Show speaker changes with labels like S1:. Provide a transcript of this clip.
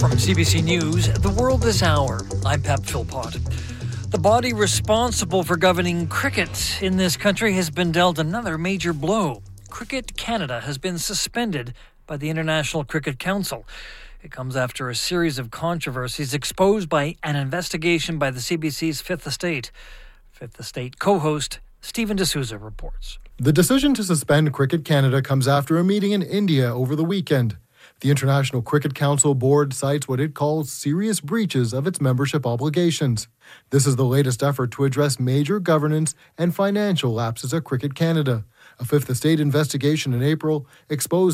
S1: From CBC News, The World This Hour, I'm Pep Philpott. The body responsible for governing cricket in this country has been dealt another major blow. Cricket Canada has been suspended by the International Cricket Council. It comes after a series of controversies exposed by an investigation by the CBC's Fifth Estate. Fifth Estate co-host Stephen D'Souza reports.
S2: The decision to suspend Cricket Canada comes after a meeting in India over the weekend. The International Cricket Council board cites what it calls serious breaches of its membership obligations. This is the latest effort to address major governance and financial lapses at Cricket Canada. A Fifth Estate investigation in April exposed